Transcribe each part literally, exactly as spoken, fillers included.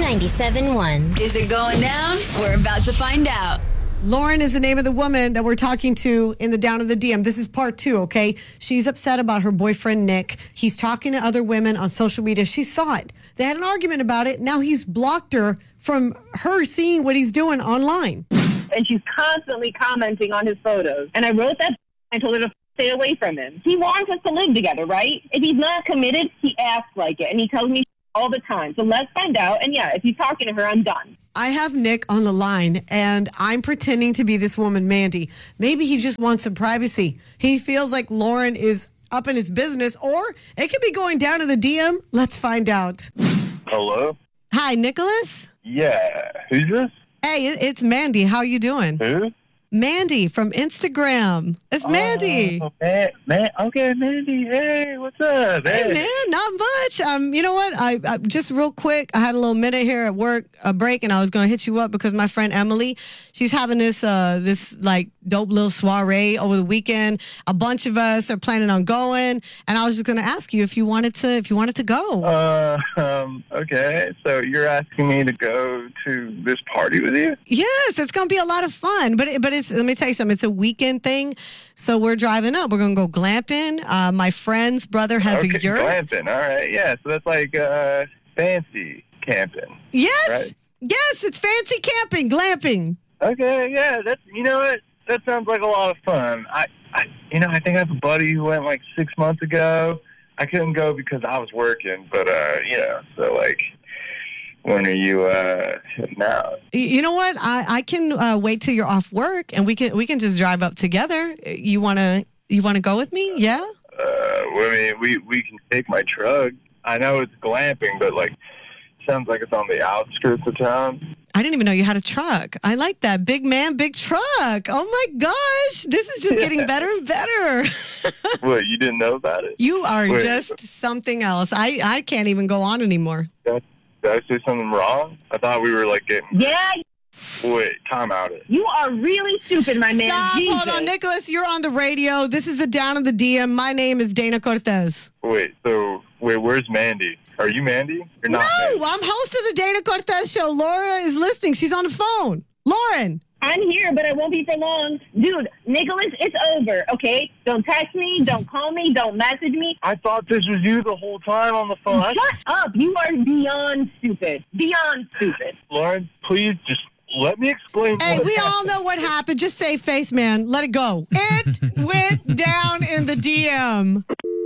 ninety-seven one. Is it going down? We're about to find out. Lauren is the name of the woman that we're talking to in the Down of the D M. This is part two, okay? She's upset about her boyfriend, Nick. He's talking to other women on social media. She saw it. They had an argument about it. Now he's blocked her from her seeing what he's doing online. And she's constantly commenting on his photos. And I wrote that. I told her to stay away from him. He wants us to live together, right? If he's not committed, he acts like it. And he tells me all the time. So let's find out. And yeah, if he's talking to her, I'm done. I have Nick on the line, and I'm pretending to be this woman, Mandy. Maybe he just wants some privacy. He feels like Lauren is up in his business, or it could be going down to the D M. Let's find out. Hello? Hi, Nicholas. Yeah. Who's this? Hey, it- it's Mandy. How you doing? Who? Mandy from Instagram. It's Mandy. Oh, man, man. Okay, Mandy. Hey, what's up? Hey, man, not much. Um, you know what? I, I just real quick, I had a little minute here at work, a break, and I was going to hit you up because my friend Emily, she's having this uh this like dope little soiree over the weekend. A bunch of us are planning on going, and I was just going to ask you if you wanted to if you wanted to go. Uh, um, okay. So you're asking me to go to this party with you? Yes, it's going to be a lot of fun. But it, but it's let me tell you something. It's a weekend thing, so we're driving up. We're going to go glamping. Uh, my friend's brother has Okay, a yurt. glamping. All right. Yeah. So that's like uh, fancy camping. Yes, Right. yes, it's fancy camping, glamping. Okay. Yeah. That's you know what. That sounds like a lot of fun. I, I, you know, I think I have a buddy who went like six months ago. I couldn't go because I was working, but uh, you know, so like, when are you uh, heading out? You know what? I, I can uh, wait till you're off work, and we can we can just drive up together. You wanna you wanna go with me? Yeah. Uh, well, I mean, we we can take my truck. I know it's glamping, but like, sounds like it's on the outskirts of town. I didn't even know you had a truck. I like that. Big man, big truck. Oh my gosh. This is just getting better and better. What, you didn't know about it? You are Wait. just something else. I, I can't even go on anymore. Did I, did I say something wrong? I thought we were like getting. Yeah, Wait, time out it. you are really stupid, my man. Stop. Jesus. Hold on. Nicholas, you're on the radio. This is the Down of the D M. My name is Dana Cortez. Wait, so wait, where's Mandy? Are you Mandy? You're not. No, Mandy. I'm host of the Dana Cortez show. Laura is listening. She's on the phone. Lauren. I'm here, but I won't be for long. Dude, Nicholas, it's over, okay? Don't text me, don't call me, don't message me. I thought this was you the whole time on the phone. I- Shut up. You are beyond stupid. Beyond stupid. Lauren, please just let me explain. Hey, what we all happened. know what happened. Just save face, man. Let it go. It went down in the D M.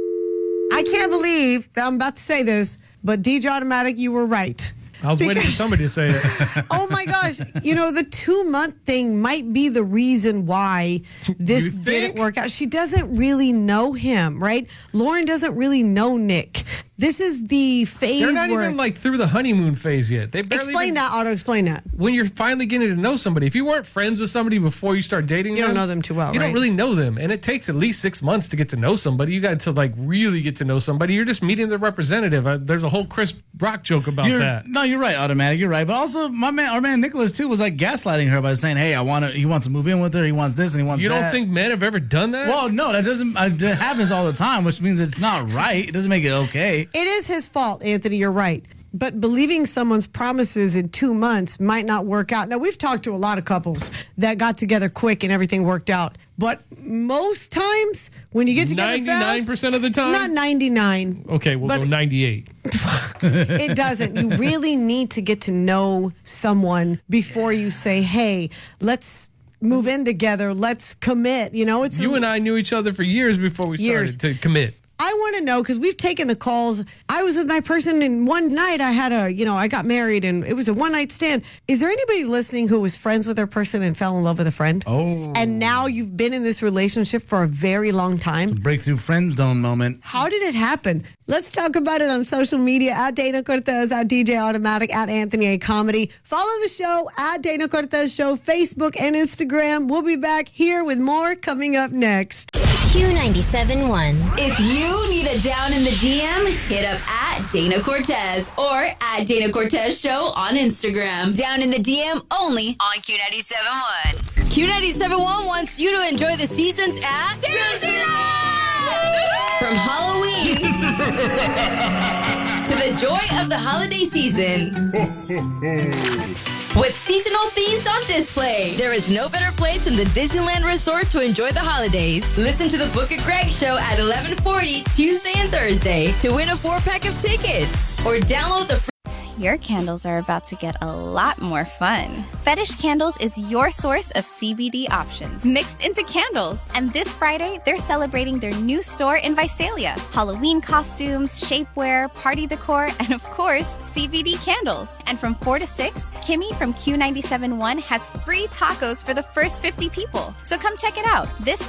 I can't believe that I'm about to say this, but D J Automatic, you were right. I was waiting for Because- somebody to say it. Oh my gosh. You know, the two month thing might be the reason why this You didn't think? work out. She doesn't really know him, right? Lauren doesn't really know Nick. This is the phase They're not where. even like through the honeymoon phase yet. They barely explain even, that, Auto. Explain that. when you're finally getting to know somebody. If you weren't friends with somebody before you start dating You them, don't know them too well, You right? don't really know them, and it takes at least six months to get to know somebody. You got to like really get to know somebody. You're just meeting the representative. Uh, there's a whole Chris Rock joke about You're- that. No, you're right, Automatic. You're right. But also, my man, our man Nicholas too was like gaslighting her by saying, "Hey, I want to." He wants to move in with her. He wants this and he wants You that. don't think men have ever done that? Well, no, that doesn't. Uh, that happens all the time, which means it's not right. It doesn't make it okay. It is his fault, Anthony. You're right. But believing someone's promises in two months might not work out. Now, we've talked to a lot of couples that got together quick and everything worked out. But most times, when you get together ninety-nine percent fast, of the time? not ninety-nine. Okay, we'll But- go ninety-eight. It doesn't. You really need to get to know someone before you say, hey, let's move in together. Let's commit. You know, it's You and I knew each other for years before we started Years. to commit. I want to know because we've taken the calls. I was with my person, and one night I had a, you know, I got married, and it was a one night stand. Is there anybody listening who was friends with their person and fell in love with a friend? Oh. And now you've been in this relationship for a very long time. Breakthrough friend zone moment. How did it happen? Let's talk about it on social media at Dana Cortez, at D J Automatic, at Anthony A. Comedy. Follow the show at Dana Cortez Show, Facebook and Instagram. We'll be back here with more coming up next. Q ninety-seven one. If you need a down in the D M, hit up at Dana Cortez or at Dana Cortez Show on Instagram. Down in the D M only on Q ninety-seven one. Q ninety-seven one wants you to enjoy the seasons at Disneyland! From Halloween to the joy of the holiday season. With seasonal themes on display, there is no better place than the Disneyland Resort to enjoy the holidays. Listen to the Book of Greg show at eleven forty Tuesday and Thursday to win a four-pack of tickets. Or download the free Your candles are about to get a lot more fun. Fetish Candles is your source of C B D options mixed into candles. And this Friday, they're celebrating their new store in Visalia. Halloween costumes, shapewear, party decor, and of course, C B D candles. And from four to six, Kimmy from Q ninety-seven point one has free tacos for the first fifty people. So come check it out this